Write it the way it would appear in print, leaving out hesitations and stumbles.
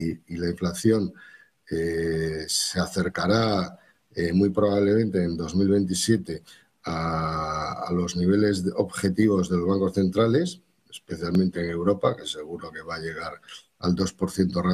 y la inflación se acercará muy probablemente en 2027 a los niveles objetivos de los bancos centrales, especialmente en Europa, que seguro que va a llegar al 2%